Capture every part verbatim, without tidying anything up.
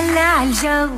ولع الجو.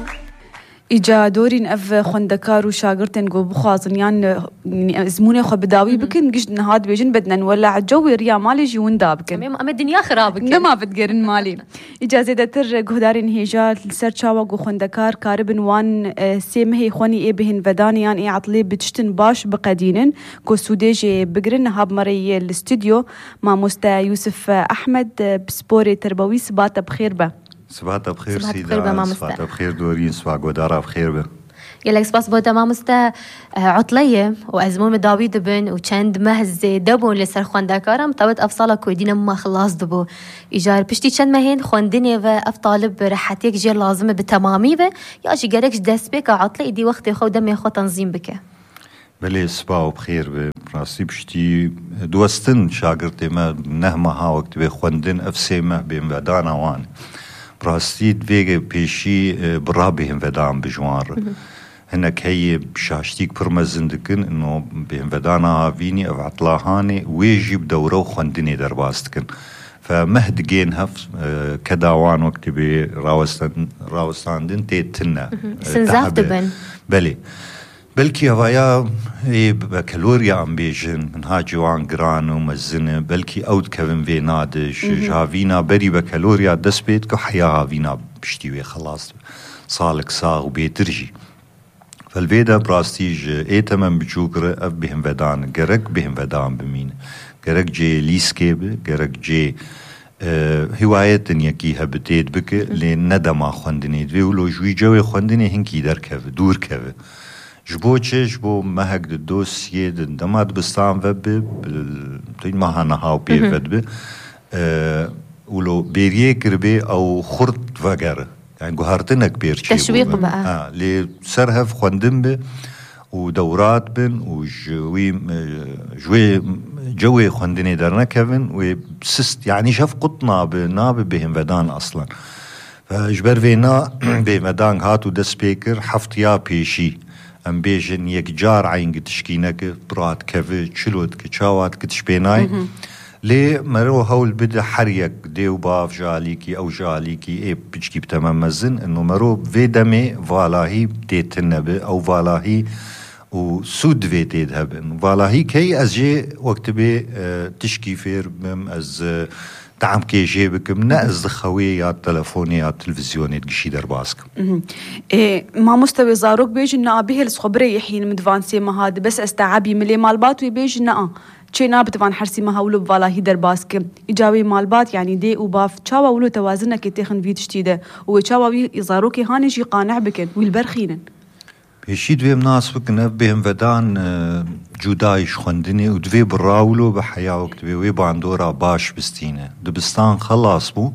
إجا دورين أف خندكار وشاقرتن جو بخازن يعني زموني خو بداوي بكن قشد نهاد بيجن بدنا نولع الجو ريا مالي جيون دابكن أما الدنيا خرابك نما بتقرن مالي إجا زيدا تر جهدارين هيجا سرچاوا جو خندكار كاربن وان سيم هي خوني إيه بهن فدانيان إيه عطلي بتشتن باش بقدينن كو سوديجي بقرن هاب مري الاستوديو مع مستا يوسف أحمد بسبوري تربوي سباتا بخير به سباتا بخير سيدا سباتا بخير دورين سبا قدارا بخير به يلك سباس بودا ما مستا عطلية وأزمون مداوي دبن وچند مهز دبون لسر خواندكارم طبت أفصالا كويدين ما خلاص دبو إجار بشتي چند مهين خواندني و أفطالب رحتيك جير لازم بتمامي و ياشي قريكش دست بك عطلي دي وقت خو دمي خو تنظيم بك بلي سبا بخير به راسي بشتي دوستن شاگرتي ما نهما ها وقت به خواندن أفسيمه بين ودانا وان راستيد فيجا بيشي برابهم فدام بجوار هناك هي بشاشتيك برمزندكن انه بهم فدانا فيني او عطلاهاني ويجيب دورو خندني درباستكن فمهد جين هف كداوان وقت بي راوستان راوستاندن تيتنا سنزاف دبن بلي بلكي هوايا بكالوريا عم بيجن من هاجوان جران ومزنة بلكي أود كفن في نادش جافينا بري بكالوريا دس بيت كو حياها فينا بشتيوي خلاص صالك صاغ وبيترجي فالفيدا براستيج ايتمن بجوكرة اف بهم ودان جرق بهم ودان بمين جرق جي ليسكيب جرق جي اه هواية يكيها بتيد بك لين ندما خندني دولو جوي جوي خندني هنكي در كف دور كف جبو چه جبو مهك د دوسيه د دماد بستان وب تين ما هنا هاو بي وب ا ولو بيريه كربي او خرط وغير يعني جوهرتنك بيرشي تشويق بقى اه لي سرهف خندم به ودورات بن وجوي جوي جوي خندني درنا كيفن وسست يعني شاف قطنا بناب بهم ودان اصلا فجبر فينا بمدان هاتو د سبيكر حفتيا بيشي ام بيجن يك جار عين تشكينك برات كف تشلوت كشاوات كتشبيناي لي مرو هول بدا حريك ديو باف جاليكي او جاليكي اي بيجكي بتمام مزن انه مرو فيدمي فالاهي تيتنب او فالاهي وسود فيتيد هب فالاهي كي از جي وقت بي اه تشكي فير مم از اه تعم كي جيبكم نأز خويات تلفونيات تلفزيونيات قشي درباسك إيه ما مستوى زاروك بيج إنه أبيه الصخبري يحين مدفانسي ما هاد بس استعبي ملي مالبات ويبيج إنه شيء نابت فان حرسي ما هولو فالا هي درباسك إجاوي مالبات يعني دي وباف تشاوا ولو توازنك كي تخن فيد شتيده وتشاوا يزاروكي هاني شي قانع بكن والبرخينن بيشي دوي مناسبك نف بهم ودان جودايش خندني ودوي براولو بحياة وقت بي باندورا باش بستينه دبستان خلاص بو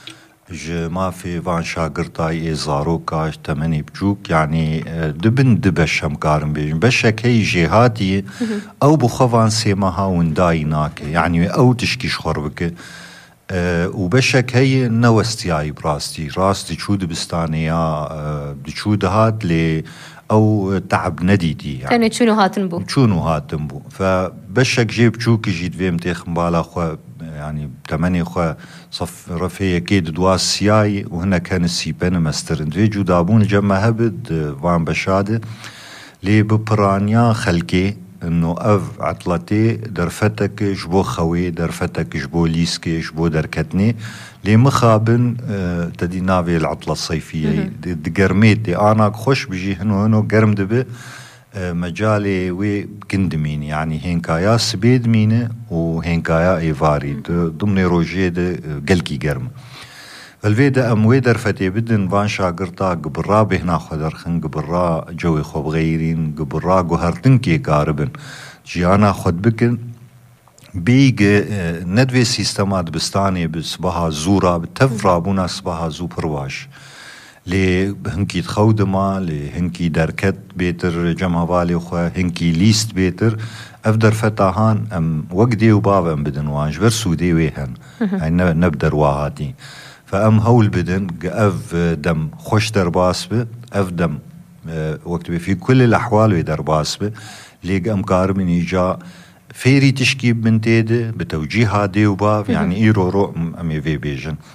ج ما في فان شاگرتاي زاروكاش تمني بجوك يعني دبن دبش همكارم بيجن بشك هي جهاتي او بخوان سيماها ونداي ناكي يعني او تشكيش خربك أه وبشك هي نوستياي براستي راستي تشود بستانيا أه تشود هات لي او تعب نديتي يعني كانت شنو هاتن بو شنو هاتن بو فبشك جيب شوكي جيت فيم تيخ مبالا خو يعني تمني خو صف رفيه كيد دواس سياي وهنا كان السيبان مسترند فيجو دابون جمع هبد وان بشاده لي ببرانيا خلكي انه اف عطلتي درفتك جبو خوي درفتك جبو ليسكي جبو دركتني لي مخابن اه تدي نافي العطلة الصيفية دي قرميتي انا خوش بيجي هنو هنو قرم دبي اه مجالي وي كندمين يعني هنكايا سبيد مينة وهنكايا ايفاري ضمن روجي دي قلقي قرم فالفيدا ام ويدر فتي بدن فان شاقرتا قبرا بهنا خدرخن قبرا جوي خوب غيرين قبرا قهرتنكي قاربن جيانا خد بكن بيق ندوي سيستمات بستاني بسبها زورا بتفرا بونا سبها زو برواش لي هنكي تخودما لي هنكي دركت بيتر جمع بالي وخوا هنكي ليست بيتر افدر فتاهان ام وقدي وبابا ام بدن وانج برسو دي ويهن يعني نبدر واهاتي فأم هول بدن أف دم خوش درباس به أف دم أه وقت في كل الأحوال ودرباس به ليق أم كارمن يجا فيري تشكيب من تيده بتوجيه هادي وباف يعني إيرو رو أم يفي بيجن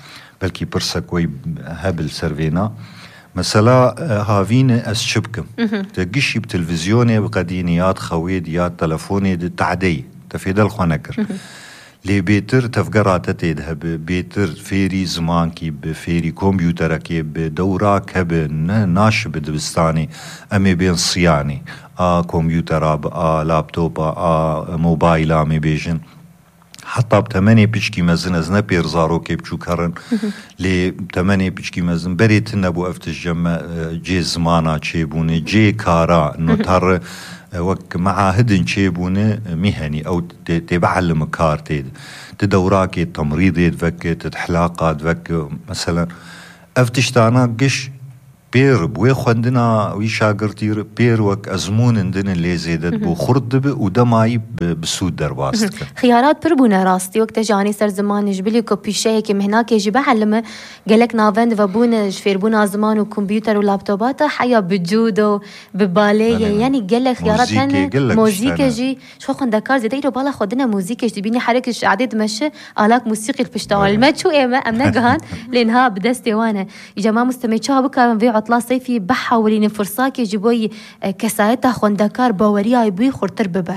بلكي برسا كوي هبل سرفينا مثلا هافين أسشبكم تقشي بتلفزيوني بقدينيات خويديات تلفوني تعدي تفيد الخنكر لي بيتر تفقرات تيدها بيتر فيري زمانكي بفيري كمبيوتركي بدوراك هبن ناش بدبستاني أمي بين صياني آ كمبيوتر آ لابتوب آ موبايل آمي بيجن حتى بتمانية بيشكي مزن ازنا بيرزارو كي بچو كرن لي بتمانية بيشكي مزن بريت نبو افتش جمع جي زمانا چيبوني جي كارا نوتر وك معاهدن چيبوني مهني او تبعلم كار تيد تدوراكي تمريضي دفك تتحلاقات دفك مثلا افتش تانا قش بير بوي خندنا وي شاگرتي بير وك ازمون اندن اللي زيدت بو خرد ب ودماي بسود درباست خيارات بربونا راستي وقت جاني سر زمان جبلي كوبي شي كي هناك يجي بعلم قالك نافند فبون جفيربونا زمان وكمبيوتر ولابتوبات حيا بجودو بباليه يعني قالك خيارات هن موزيكا جي شو خندكار زيديرو بالا خدنا موزيكا جدبيني حركه عديد مشي آلات موسيقى البشتال ما شو ايما امنا جهان لانها بدستي وانا يا جماعه مستمعي بكا في عطلة صيفي بحاولين فرصاك يجيبوي كسايتها خوندكار باوريا يبوي خورتر ببه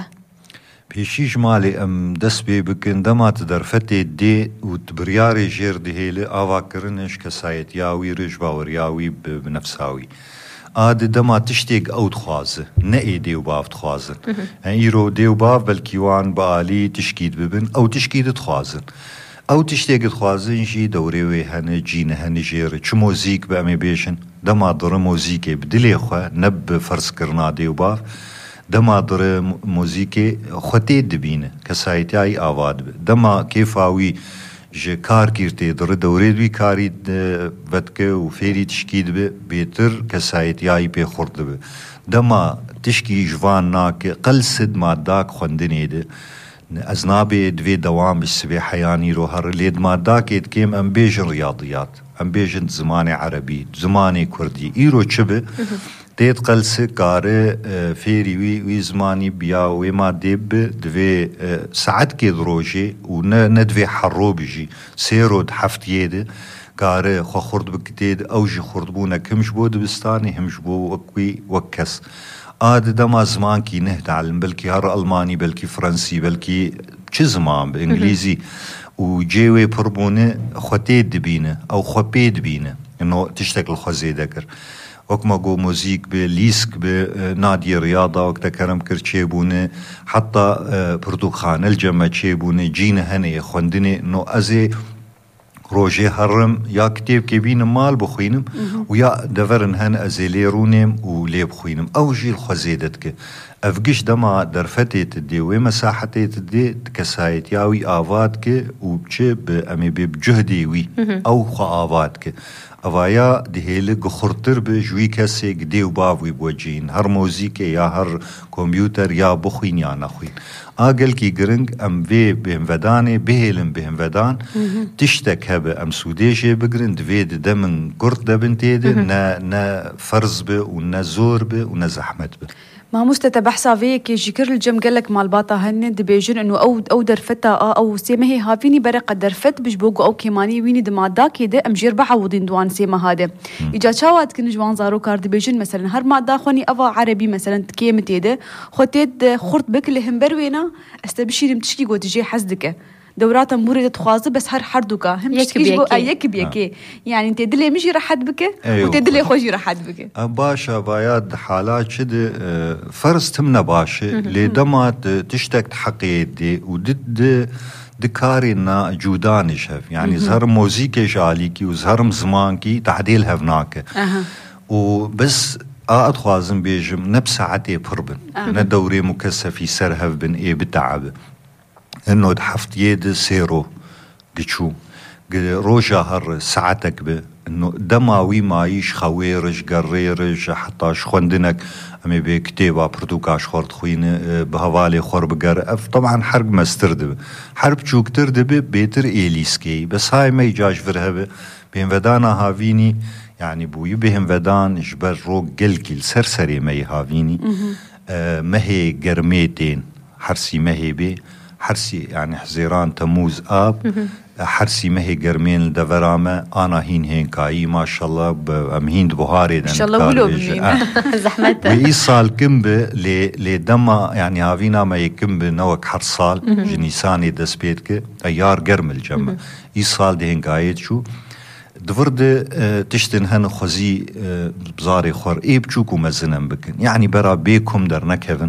بيشيش مالي ام دس بي بكن دما تدرفتي دي وتبرياري جير دي هيلي آوا كرنش كسايت ياوي رج باورياوي بنفساوي آد دما تشتيق او تخوازه نئي ديو باف تخوازن ايرو ديو باف بالكيوان بالي تشكيد ببن او تشكيد تخوازن او تشتيق تخوازن جي دوريوي هن جين هن جير چو موزيك بأمي بيشن دما در موزيكي بدلي خواه نب فرس کرنا ديو باف دما در موزيكي خوتي دبينه كسايتاي آواد بي دما كيفاوي جي كار كيرتي در دوري دوي كاري ودكي وفيري تشكيد بي بيتر كسايتاي بي خورد بي دما تشكي جوان ناك قلسد ماداك خوندني دي ازنابي دوي دوام بالسبي حياني رو هر ليد ماداك يتكيم ام بيجن رياضيات ام بيجن زماني عربي زماني كردي ايرو چبه تيت قلسي كاري فيري وي وي زماني بيا وي ما ديب دوي ساعت كي دروجي وندوي حرو بيجي سيرو دحفت يده كاري خو خرد بكتيد اوجي خردبونا كمش بود بستاني همش بو وكوي وكس آد دما زمان كي نهتعلم بلكي هر ألماني بلكي فرنسي بلكي چه زمان بإنجليزي وجيوي بربونه خوتيد دبينه أو خوبيد بينه إنه تشتغل خوزي دكر وكما جو موزيك بليسك بنادي رياضة وقتا كرم كر چيبونه حتى بردوخان الجمع چيبونه جين هنه خوندنه إنه أزي روجي هرم يا كتاب كبين مال بخوينم ويا دفرن هن أزيليرونيم ولي بخوينم أو جي الخزيدتك أفقش دما درفتي تدي ومساحتي تدي تكسايت ياوي آواتك وبچه بأمي بجهدي وي أو خوا آواتك أوايا دهيلك خورتر بجوي كسي قدي وباوي بوجين هر موزيكي يا هر كمبيوتر يا بخوين يا نخوين آقل كي قرنگ ام في بهم وداني بهلم بهم ودان تشتك هبه ام سوديشي بقرن دويد دمن قرط دبن تيد نا, نا فرز به ونا زور به ونا زحمت به ما مستتبحثا فيك جيكر الجم قالك مال باطا هن دبيجن انه او او درفتا او سيما هي هافيني برق درفت بجبوغو او كيماني ويني دمادا كده ام جير بعوضين دوان سيما هذا اجا شاوات كن جوان زارو كار دبيجن مثلا هر ما داخوني افا عربي مثلا تكيمت يده خوتيد خرط بك لهم بروينا استبشير متشكي قوت جي حزدك دورات مورد تخوازه بس هر حردوكا هم تشكيش بو ايك بيكي يعني انت دلي مشي راح بك وتدلي خوجي راح بك باشا باياد حالات شد فرز تمنا باشا لدما تشتك تحقيدي ودد دكارينا جوداني شاف يعني زهر موزيكي جاليكي وزهر زمانكي تعديل هفناك وبس آد خوازم بيجم نبس عتي بربن ندوري مكسفي سرهف بن ايه بتعب انه دحفت يد سيرو قشو روجا هر ساعتك به انه دماوي مايش خويرج قريرج حتى شخوندنك امي بكتيبه بردوكاش خورد خوين بهوالي خور بقر طبعا حرب ما استردب حرب شو كتردب بيتر ايليسكي بس هاي ما يجاش فرهبه بين ودانا هافيني يعني بوي بهم ودان جبر روق قلكي السرسري ما يهافيني آه ما هي قرميتين حرسي ما هي بي حرسي يعني حزيران تموز آب حرسي مهي قرمين دفرامة أنا هين هين كاي ما شاء الله بأمهين بهاري إن شاء الله ولو بمين زحمته وإيصال كمبة لدما يعني هافينا ما يكمبة نوك حرصال جنيساني دسبيتك أيار قرم الجمع إيصال دهين كايت شو دفرد تشتن هن خوزي بزاري خور إيه بچوكو مزنن بكن يعني برا بيكم در نكهن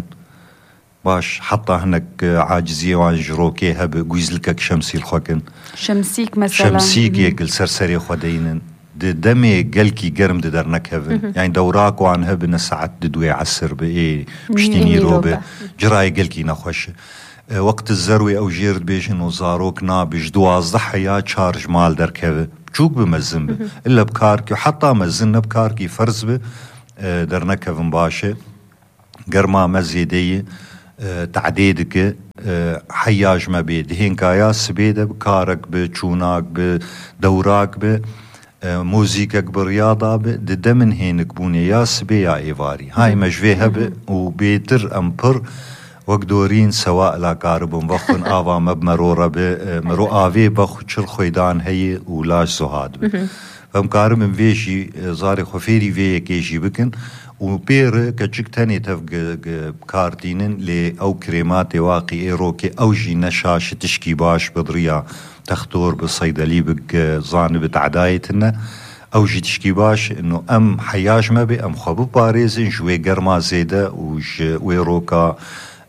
باش حتى هناك عاجزية وعن جروكي هب قويزلكك شمسي الخوكن شمسيك مثلا شمسيك يقل سرسري خودينن دمي قلكي قرم در نكهن يعني دوراك وعن هب نسعت ددوي عسر بإيه بشتيني روبة جراي قلكي نخوش وقت الزروي أو جيرد بيشن وزاروك نابش دوازده حياة شارج مال در كهن چوك بمزن به إلا بكاركي وحتى مزن بكاركي فرز به در نكهن باشه قرما مزيدية تعديدك حياج ما بيد هنكايا سبيده بكارك بچوناك بدوراك بموزيكك برياضة بدمن هينك بوني يا سبي يا إيواري هاي مجويها وبيتر أمبر وقدورين سواء لا كاربون بخون آوا مبمرورة بمرو آوي بخو چل خويدان هي ولاش زهاد فمكارم من فيشي زاري خفيري في كيشي بكن وبير كجك تاني تفق كارتينن لي او كريمات واقي ايروكي او جي نشاش تشكي باش بدريا تختور بالصيدلي بك زان بتعدايتنا او جي تشكي باش انه ام حياج ما بي ام خبو باريزن شوي قرما زيدا وش ويروكا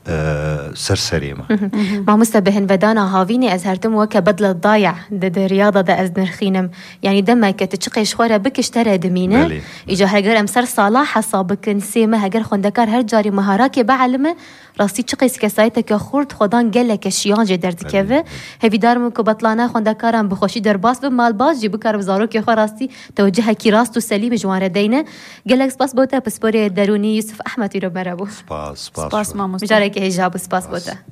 أه سرسريمة ما مستبهن بدانا هاويني أزهرتم وكا بدل الضايع دا رياضة دا أزنر خينم يعني دما كتشقي شخورة بك اشترى دمينة إجا هجر أمسر صلاح صابك نسيمة هجر خندكار هر جاري مهاراكي بعلمه راسي تشقي سكسايتك خورد خدان قلك شيان جدرت كيفه هفي دارم كو بطلانا خندكارم بخوشي درباس بمال باز جي بكار بزاروكي خو راسي توجهها كراستو سليم جوان ردينا قلك سباس بوتا بسبوري دروني يوسف أحمد يرو مرابو سباس سباس ما مجارك هجاب سباس بوتا